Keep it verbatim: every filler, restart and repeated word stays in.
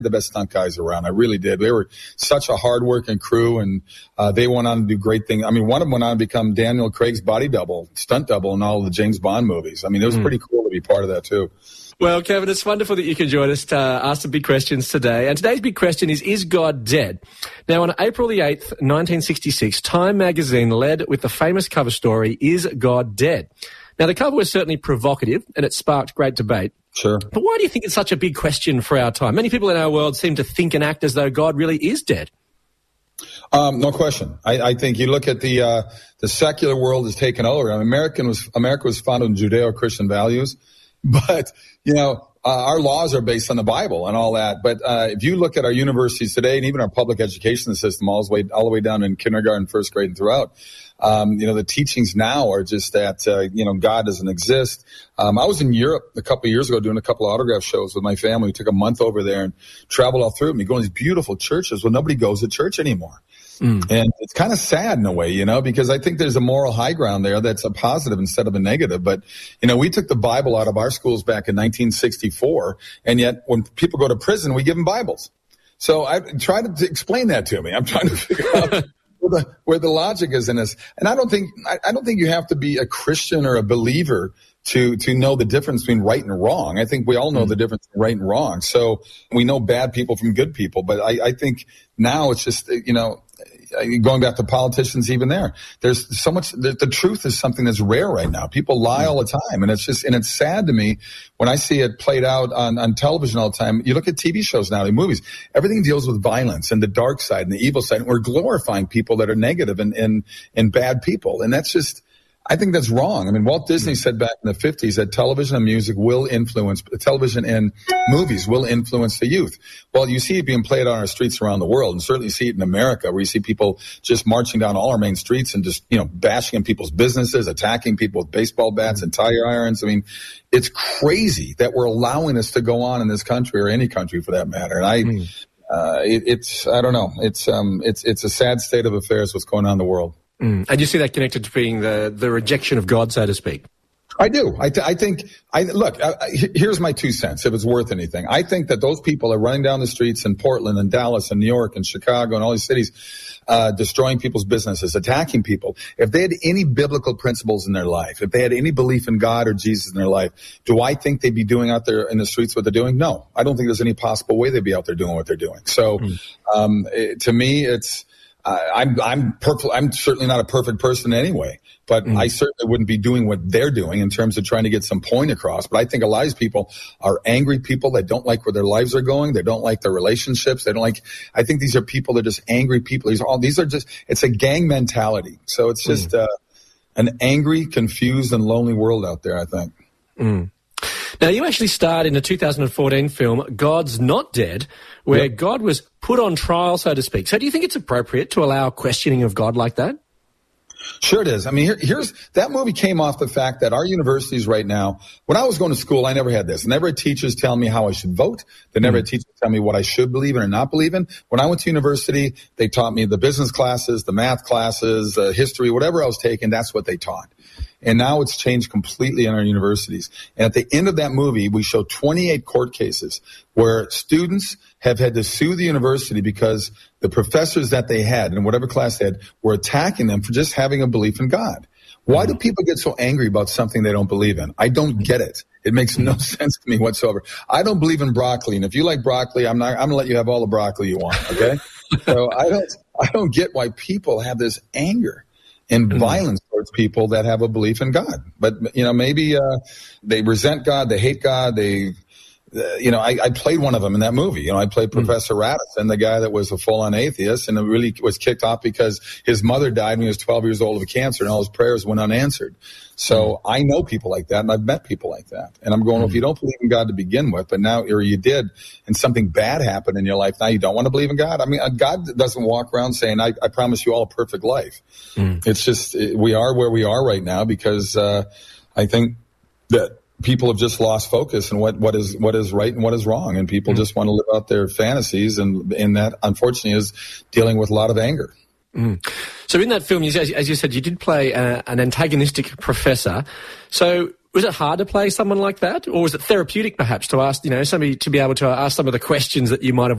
the best stunt guys around. I really did. They were such a hard-working crew, and uh, they went on to do great things. I mean, one of them went on to become Daniel Craig's body double, stunt double in all of the James Bond movies. I mean, it was mm. pretty cool to be part of that, too. Well, Kevin, it's wonderful that you can join us to ask some big questions today. And today's big question is, is God dead? Now, on April the eighth, nineteen sixty-six, Time magazine led with the famous cover story, Is God Dead? Now, the cover was certainly provocative, and it sparked great debate. Sure. But why do you think it's such a big question for our time? Many people in our world seem to think and act as though God really is dead. Um, no question. I, I think you look at the uh, the secular world has taken over. I mean, American was America was founded on Judeo-Christian values, but you know uh, our laws are based on the Bible and all that. But uh, if you look at our universities today, and even our public education system, all the way all the way down in kindergarten, first grade, and throughout. Um, you know, the teachings now are just that, uh, you know, God doesn't exist. Um, I was in Europe a couple of years ago doing a couple of autograph shows with my family. We took a month over there and traveled all through them. You go to these beautiful churches where nobody goes to church anymore. Mm. And it's kind of sad in a way, you know, because I think there's a moral high ground there that's a positive instead of a negative. But, you know, we took the Bible out of our schools back in nineteen sixty-four, and yet when people go to prison, we give them Bibles. So I try to explain that to me. I'm trying to figure out Where the, where the logic is in this. And I don't think, I, I don't think you have to be a Christian or a believer to, to know the difference between right and wrong. I think we all know mm. the difference between right and wrong. So we know bad people from good people, but I, I think now it's just, you know, going back to politicians, even there, there's so much, the, the truth is something that's rare right now. People lie all the time. And it's just, and it's sad to me when I see it played out on, on television all the time. You look at T V shows now, the movies, everything deals with violence and the dark side and the evil side. And we're glorifying people that are negative and, and, and bad people. And that's just, I think that's wrong. I mean, Walt Disney said back in the fifties that television and music will influence, television and movies will influence the youth. Well, you see it being played on our streets around the world, and certainly see it in America, where you see people just marching down all our main streets and just, you know, bashing in people's businesses, attacking people with baseball bats and tire irons. I mean, it's crazy that we're allowing this to go on in this country, or any country for that matter. And I, mm. uh, it, it's, I don't know. It's, um, it's, it's a sad state of affairs what's going on in the world. Mm. And you see that connected to being the, the rejection of God, so to speak? I do. I, th- I think, I look, I, I, here's my two cents, if it's worth anything. I think that those people are running down the streets in Portland and Dallas and New York and Chicago and all these cities, uh, destroying people's businesses, attacking people. If they had any biblical principles in their life, if they had any belief in God or Jesus in their life, do I think they'd be doing out there in the streets what they're doing? No. I don't think there's any possible way they'd be out there doing what they're doing. So, mm. um, it, to me, it's, Uh, I'm, I'm perfect. I'm certainly not a perfect person anyway, but mm. I certainly wouldn't be doing what they're doing in terms of trying to get some point across. But I think a lot of these people are angry people that don't like where their lives are going. They don't like their relationships. They don't like, I think these are people that are just angry people. These are all, these are just, it's a gang mentality. So it's just, mm. uh, an angry, confused, and lonely world out there, I think. Mm. Now, you actually starred in the two thousand fourteen film God's Not Dead, where yep. God was put on trial, so to speak. So do you think it's appropriate to allow questioning of God like that? Sure it is. I mean, here, here's, that movie came off the fact that our universities right now, when I was going to school, I never had this. Never had teachers tell me how I should vote. They never mm. had teachers tell me what I should believe in or not believe in. When I went to university, they taught me the business classes, the math classes, uh, history, whatever I was taking, that's what they taught. And now it's changed completely in our universities. And at the end of that movie, we show twenty-eight court cases where students have had to sue the university because the professors that they had in whatever class they had were attacking them for just having a belief in God. Why do people get so angry about something they don't believe in? I don't get it. It makes no sense to me whatsoever. I don't believe in broccoli, and if you like broccoli, I'm not, I'm gonna let you have all the broccoli you want, okay? So I don't, I don't get why people have this anger and mm-hmm. violence towards people that have a belief in God. But, you know, maybe uh, they resent God, they hate God, they, uh, you know, I, I played one of them in that movie. You know, I played mm-hmm. Professor Radisson, the guy that was a full-on atheist, and it really was kicked off because his mother died when he was twelve years old of cancer, and all his prayers went unanswered. So mm-hmm. I know people like that, and I've met people like that. And I'm going, well, if you don't believe in God to begin with, but now, or you did, and something bad happened in your life, now you don't want to believe in God? I mean, God doesn't walk around saying, I, I promise you all a perfect life. Mm. It's just, we are where we are right now because uh, I think that people have just lost focus on what, what is what is right and what is wrong, and people mm. just want to live out their fantasies, and, and that, unfortunately, is dealing with a lot of anger. Mm. So in that film, as you said, you did play a, an antagonistic professor. So Was it hard to play someone like that, or was it therapeutic perhaps to ask, you know, somebody to be able to ask some of the questions that you might have